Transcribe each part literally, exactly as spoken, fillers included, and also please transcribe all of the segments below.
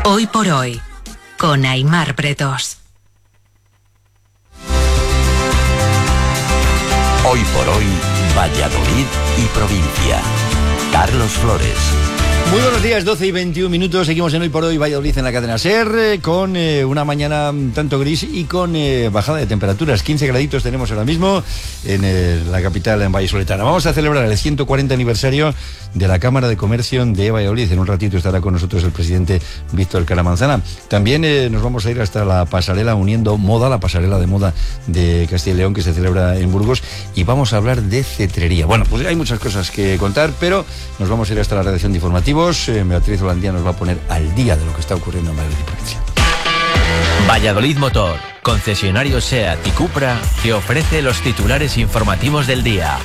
Hoy por hoy, con Aimar Bretos. Hoy por hoy, Valladolid y provincia. Carlos Flores. Muy buenos días, doce y veintiún minutos. Seguimos en Hoy por Hoy Valladolid en la cadena SER, eh, con eh, una mañana tanto gris y con eh, bajada de temperaturas. quince graditos tenemos ahora mismo en eh, la capital, en vallisoletana. Vamos a celebrar el ciento cuarenta aniversario de la Cámara de Comercio de Valladolid. En un ratito estará con nosotros el presidente Víctor Caramanzana. También eh, nos vamos a ir hasta la pasarela Uniendo Moda, la pasarela de moda de Castilla y León que se celebra en Burgos, y vamos a hablar de cetrería. Bueno, pues hay muchas cosas que contar, pero nos vamos a ir hasta la redacción de informativos. Eh, Beatriz Holandía nos va a poner al día de lo que está ocurriendo en Valladolid y provincia. Valladolid Motor, concesionario SEAT y Cupra, te ofrece los titulares informativos del día.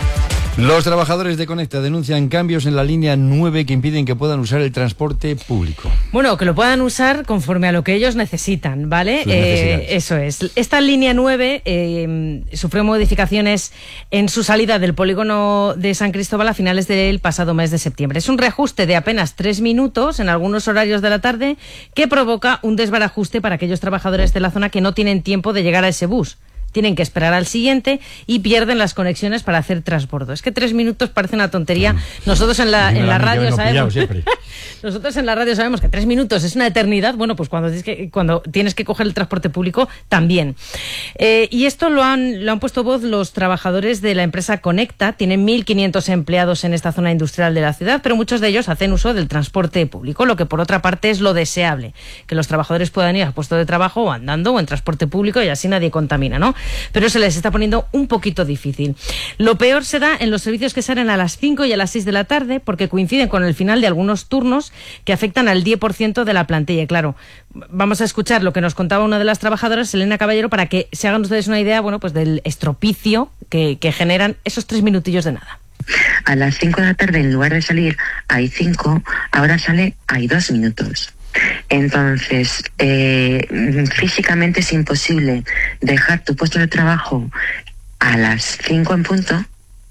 Los trabajadores de Conecta denuncian cambios en la línea nueve que impiden que puedan usar el transporte público. Bueno, que lo puedan usar conforme a lo que ellos necesitan, ¿vale? Eh, eso es. Esta línea nueve eh, sufrió modificaciones en su salida del polígono de San Cristóbal a finales del pasado mes de septiembre. Es un reajuste de apenas tres minutos en algunos horarios de la tarde que provoca un desbarajuste para aquellos trabajadores de la zona que no tienen tiempo de llegar a ese bus. Tienen que esperar al siguiente y pierden las conexiones para hacer transbordo. Es que tres minutos parece una tontería. Nosotros en la, en la radio sabemos nosotros en la radio sabemos que tres minutos es una eternidad. Bueno, pues cuando tienes que, cuando tienes que coger el transporte público también. Eh, y esto lo han, lo han puesto voz los trabajadores de la empresa Conecta. Tienen mil quinientos empleados en esta zona industrial de la ciudad, pero muchos de ellos hacen uso del transporte público, lo que por otra parte es lo deseable, que los trabajadores puedan ir a puesto de trabajo o andando o en transporte público y así nadie contamina, ¿no? Pero se les está poniendo un poquito difícil. Lo peor se da en los servicios que salen a las cinco y a las seis de la tarde, porque coinciden con el final de algunos turnos que afectan al diez por ciento de la plantilla. Y claro, vamos a escuchar lo que nos contaba una de las trabajadoras, Elena Caballero, para que se hagan ustedes una idea, bueno, pues del estropicio que, que generan esos tres minutillos de nada. A las cinco de la tarde, en lugar de salir hay cinco, ahora sale hay dos minutos. Entonces, eh, físicamente es imposible dejar tu puesto de trabajo a las cinco en punto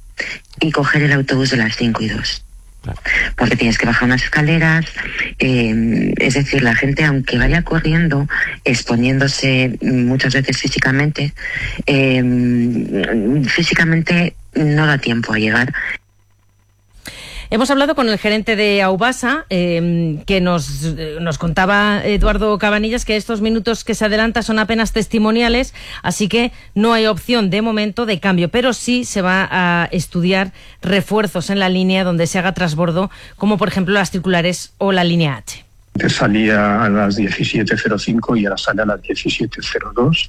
y coger el autobús de las cinco y dos. Porque tienes que bajar unas escaleras, eh, es decir, la gente, aunque vaya corriendo, exponiéndose muchas veces físicamente, eh, físicamente no da tiempo a llegar. Hemos hablado con el gerente de Aubasa, eh, que nos, eh, nos contaba Eduardo Cabanillas que estos minutos que se adelantan son apenas testimoniales, así que no hay opción de momento de cambio, pero sí se va a estudiar refuerzos en la línea donde se haga transbordo, como por ejemplo las circulares o la línea H. Antes salía a las diecisiete cero cinco y ahora sale a las diecisiete cero dos.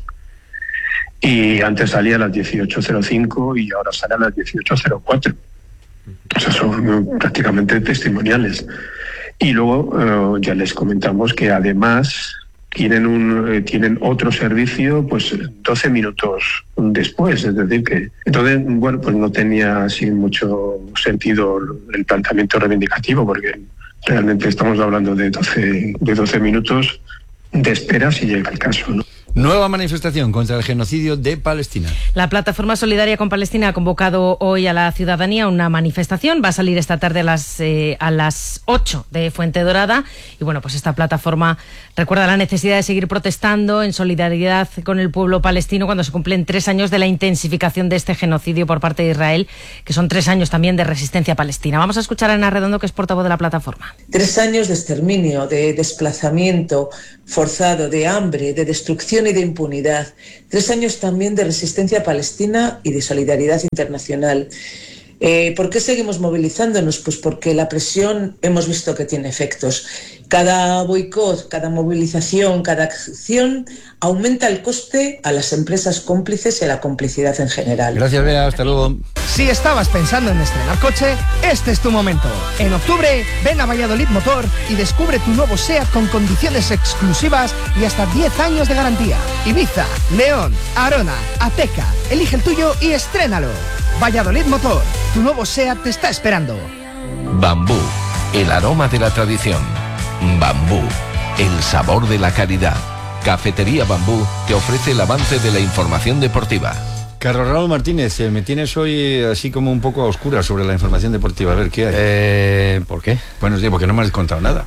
Y antes salía a las dieciocho cero cinco y ahora sale a las dieciocho cero cuatro. O sea, son prácticamente testimoniales. Y luego eh, ya les comentamos que además tienen un eh, tienen otro servicio pues doce minutos después, es decir que entonces bueno pues no tenía así mucho sentido el planteamiento reivindicativo, porque realmente estamos hablando de doce de doce minutos de espera si llega el caso, ¿no? Nueva manifestación contra el genocidio de Palestina. La Plataforma Solidaria con Palestina ha convocado hoy a la ciudadanía una manifestación. Va a salir esta tarde a las, eh, a las ocho de Fuentedrada. Y bueno, pues esta plataforma recuerda la necesidad de seguir protestando en solidaridad con el pueblo palestino cuando se cumplen tres años de la intensificación de este genocidio por parte de Israel, que son tres años también de resistencia palestina. Vamos a escuchar a Ana Redondo, que es portavoz de la plataforma. Tres años de exterminio, de desplazamiento forzado, de hambre, de destrucción y de impunidad. Tres años también de resistencia palestina y de solidaridad internacional. Eh, ¿Por qué seguimos movilizándonos? Pues porque la presión hemos visto que tiene efectos. Cada boicot, cada movilización, cada acción aumenta el coste a las empresas cómplices y a la complicidad en general. Gracias, Bea. Hasta luego. Si estabas pensando en estrenar coche, este es tu momento. En octubre, ven a Valladolid Motor y descubre tu nuevo SEAT con condiciones exclusivas y hasta diez años de garantía. Ibiza, León, Arona, Ateca. Elige el tuyo y estrénalo. Valladolid Motor, tu nuevo SEAT te está esperando. Bambú, el aroma de la tradición. Bambú, el sabor de la calidad. Cafetería Bambú te ofrece el avance de la información deportiva. Carlos Raúl Martínez, eh, me tienes hoy así como un poco a oscuras sobre la información deportiva. A ver, ¿qué hay? Eh, ¿Por qué? Bueno, sí, porque no me has contado nada.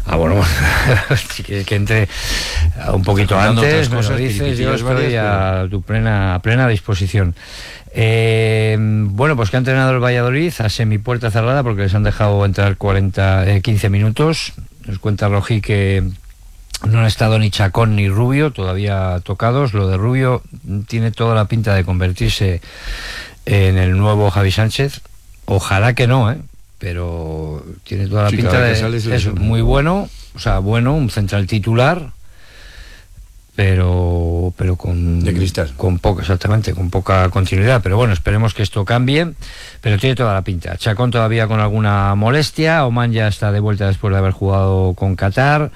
Ah, bueno, si quieres que entre un poquito antes, me lo dices, yo estoy a tu plena, plena disposición. Eh, bueno, pues que ha entrenado el Valladolid a semipuerta cerrada porque les han dejado entrar cuarenta, eh, quince minutos. Nos cuenta Rojí que no han estado ni Chacón ni Rubio todavía tocados. Lo de Rubio tiene toda la pinta de convertirse en el nuevo Javi Sánchez. Ojalá que no, ¿eh? Pero tiene toda la sí, pinta de es muy bueno, o sea, bueno, un central titular, pero pero con de cristal, con poca, exactamente, con poca continuidad. Pero bueno, esperemos que esto cambie, pero tiene toda la pinta. Chacón todavía con alguna molestia, Oman ya está de vuelta después de haber jugado con Qatar,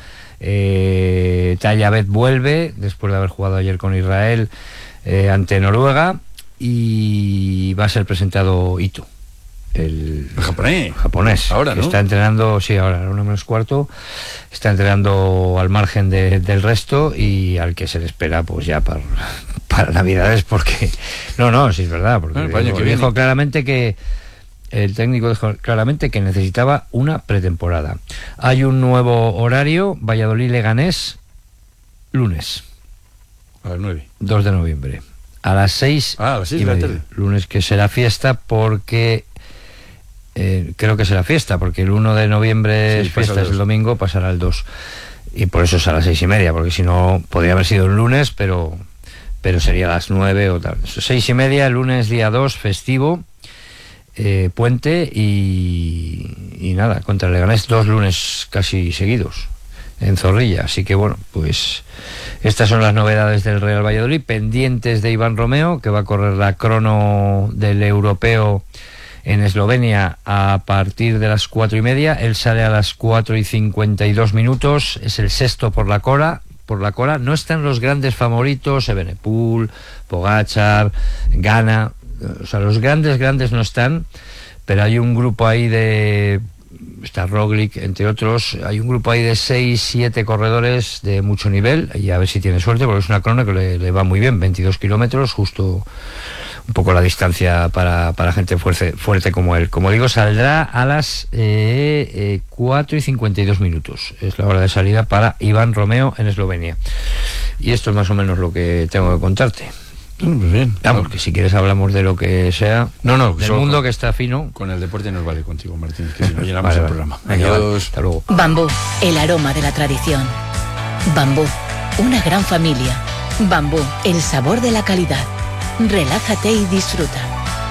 eh, Tayabet vuelve después de haber jugado ayer con Israel eh, ante Noruega, y va a ser presentado Ito, el, el japonés, japonés ahora, ¿no? Está entrenando, sí, ahora, a la una menos cuarto, está entrenando al margen de, del resto, y al que se le espera pues ya para, para Navidades, porque no, no, sí es verdad, porque ah, dijo, dijo claramente que el técnico dijo claramente que necesitaba una pretemporada. Hay un nuevo horario, Valladolid-Leganés, lunes a las nueve, dos de noviembre, a las seis, ah, a las seis y de la media. tarde. Lunes, que será fiesta porque eh, creo que será fiesta porque el uno de noviembre sí, es fiesta, es el domingo, pasará el dos, y por eso es a las seis y media, porque si no podría haber sido el lunes, pero pero sería a las nueve o tal. Seis y media, lunes día dos, festivo, eh, puente, y, y nada, contra el Leganés dos lunes casi seguidos en Zorrilla. Así que bueno, pues estas son las novedades del Real Valladolid, pendientes de Iván Romeo, que va a correr la crono del europeo en Eslovenia a partir de las cuatro y media. Él sale a las cuatro y cincuenta y dos minutos, es el sexto por la cola, por la cola. No están los grandes favoritos, Evenepoel, Pogačar, Gana, o sea, los grandes grandes no están, pero hay un grupo ahí de, está Roglic, entre otros, hay un grupo ahí de seis, siete corredores de mucho nivel, y a ver si tiene suerte, porque es una crono que le, le va muy bien, veintidós kilómetros, justo un poco la distancia para, para gente fuerte, fuerte como él. Como digo, saldrá a las eh, eh, cuatro y cincuenta y dos minutos, es la hora de salida para Iván Romeo en Eslovenia. Y esto es más o menos lo que tengo que contarte. Pues bien. Vamos, no. Que si quieres hablamos de lo que sea. No, no, del mundo con, que está fino. Con el deporte nos vale contigo, Martín, que si no llenamos vale, el vale. programa. Venga, adiós. Hasta luego. Bambú, el aroma de la tradición. Bambú, una gran familia. Bambú, el sabor de la calidad. Relájate y disfruta.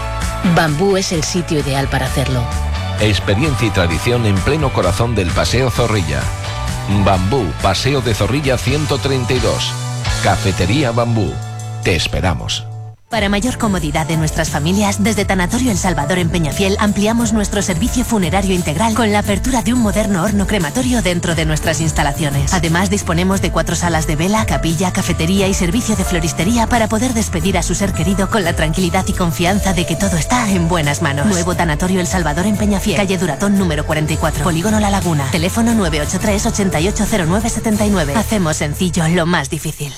Bambú es el sitio ideal para hacerlo. Experiencia y tradición en pleno corazón del Paseo Zorrilla. Bambú, Paseo de Zorrilla ciento treinta y dos. Cafetería Bambú. Te esperamos. Para mayor comodidad de nuestras familias, desde Tanatorio El Salvador en Peñafiel ampliamos nuestro servicio funerario integral con la apertura de un moderno horno crematorio dentro de nuestras instalaciones. Además, disponemos de cuatro salas de vela, capilla, cafetería y servicio de floristería para poder despedir a su ser querido con la tranquilidad y confianza de que todo está en buenas manos. Nuevo Tanatorio El Salvador en Peñafiel, calle Duratón número cuarenta y cuatro, Polígono La Laguna. Teléfono nueve ocho tres, ochenta y ocho cero nueve setenta y nueve. Hacemos sencillo lo más difícil.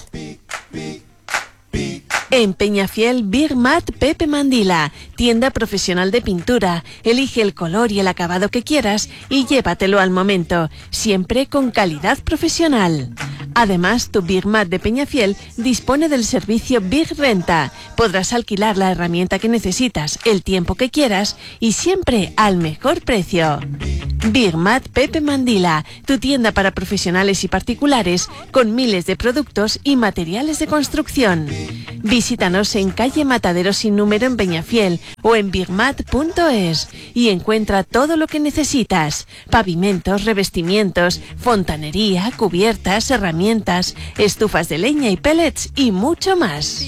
En Peñafiel, Big Mat Pepe Mandila, tienda profesional de pintura. Elige el color y el acabado que quieras y llévatelo al momento, siempre con calidad profesional. Además, tu Big Mat de Peñafiel dispone del servicio Big Renta. Podrás alquilar la herramienta que necesitas, el tiempo que quieras y siempre al mejor precio. Big Mat Pepe Mandila, tu tienda para profesionales y particulares con miles de productos y materiales de construcción. Visítanos en calle Matadero sin número en Peñafiel o en bigmat punto es y encuentra todo lo que necesitas: pavimentos, revestimientos, fontanería, cubiertas, herramientas, estufas de leña y pellets y mucho más.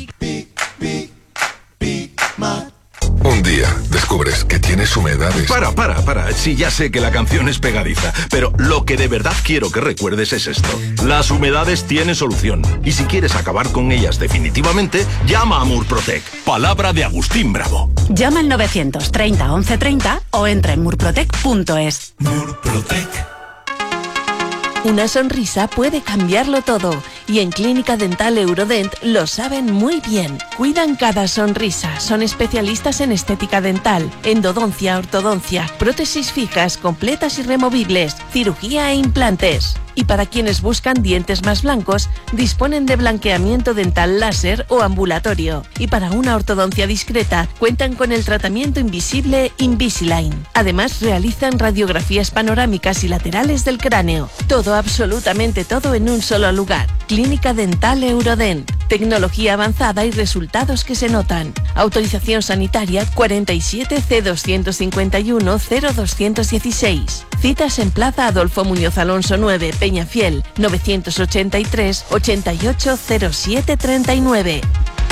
Un día descubres que tienes humedades. Para, para, para. Sí, ya sé que la canción es pegadiza, pero lo que de verdad quiero que recuerdes es esto. Las humedades tienen solución. Y si quieres acabar con ellas definitivamente, llama a Murprotec. Palabra de Agustín Bravo. Llama al novecientos treinta once treinta o entra en murprotec punto es. Murprotec. Una sonrisa puede cambiarlo todo. Y en Clínica Dental Eurodent lo saben muy bien. Cuidan cada sonrisa. Son especialistas en estética dental, endodoncia, ortodoncia, prótesis fijas, completas y removibles, cirugía e implantes. Y para quienes buscan dientes más blancos, disponen de blanqueamiento dental láser o ambulatorio. Y para una ortodoncia discreta, cuentan con el tratamiento invisible Invisalign. Además, realizan radiografías panorámicas y laterales del cráneo. Todo, absolutamente todo, en un solo lugar. Clínica Dental Eurodent. Tecnología avanzada y resultados que se notan. Autorización sanitaria cuarenta y siete C doscientos cincuenta y uno cero doscientos dieciséis. Citas en Plaza Adolfo Muñoz Alonso nueve, Peñafiel, novecientos ochenta y tres ochenta y ocho cero siete treinta y nueve.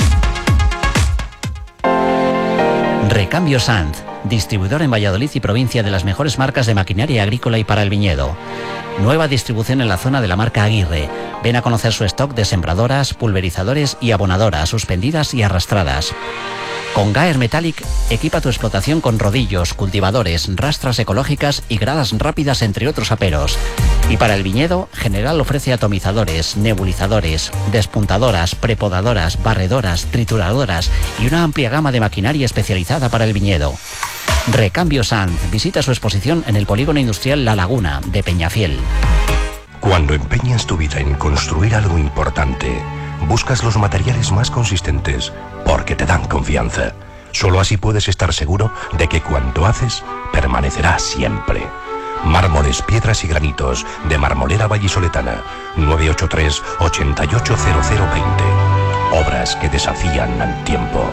Recambio Sanz, distribuidor en Valladolid y provincia de las mejores marcas de maquinaria agrícola y para el viñedo. Nueva distribución en la zona de la marca Aguirre. Ven a conocer su stock de sembradoras, pulverizadores y abonadoras suspendidas y arrastradas. Con Gaer Metallic, equipa tu explotación con rodillos, cultivadores, rastras ecológicas y gradas rápidas, entre otros aperos. Y para el viñedo, General ofrece atomizadores, nebulizadores, despuntadoras, prepodadoras, barredoras, trituradoras y una amplia gama de maquinaria especializada para el viñedo. Recambio Sanz. Visita su exposición en el Polígono Industrial La Laguna de Peñafiel. Cuando empeñas tu vida en construir algo importante, buscas los materiales más consistentes porque te dan confianza. Solo así puedes estar seguro de que cuanto haces permanecerá siempre. Mármoles, piedras y granitos de Marmolera Vallisoletana. nueve ocho tres ochenta y ocho cero cero veinte. Obras que desafían al tiempo.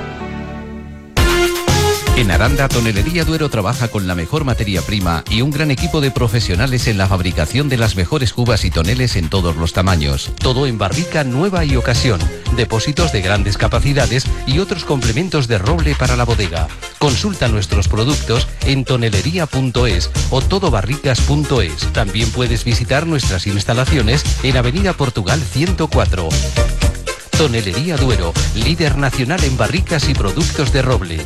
En Aranda, Tonelería Duero trabaja con la mejor materia prima y un gran equipo de profesionales en la fabricación de las mejores cubas y toneles en todos los tamaños. Todo en barrica nueva y ocasión, depósitos de grandes capacidades y otros complementos de roble para la bodega. Consulta nuestros productos en tonelería punto es o todobarricas punto es. También puedes visitar nuestras instalaciones en Avenida Portugal ciento cuatro. Tonelería Duero, líder nacional en barricas y productos de roble.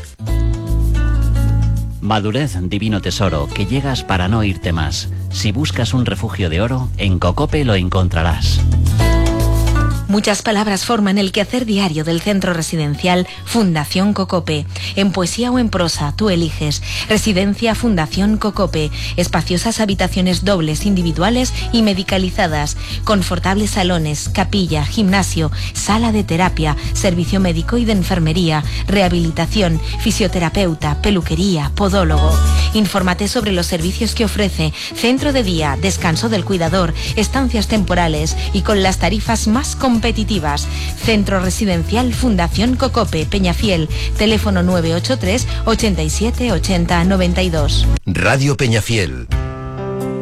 Madurez, divino tesoro, que llegas para no irte más. Si buscas un refugio de oro, en Cocope lo encontrarás. Muchas palabras forman el quehacer diario del centro residencial Fundación Cocope. En poesía o en prosa, tú eliges. Residencia Fundación Cocope. Espaciosas habitaciones dobles, individuales y medicalizadas. Confortables salones, capilla, gimnasio, sala de terapia, servicio médico y de enfermería, rehabilitación, fisioterapeuta, peluquería, podólogo. Infórmate sobre los servicios que ofrece. Centro de día, descanso del cuidador, estancias temporales y con las tarifas más competitivas. Centro Residencial Fundación Cocope, Peñafiel. Teléfono nueve ocho tres ochenta y siete ochenta noventa y dos. Radio Peñafiel.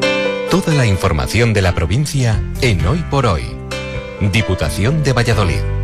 Toda la información de la provincia en Hoy por Hoy. Diputación de Valladolid.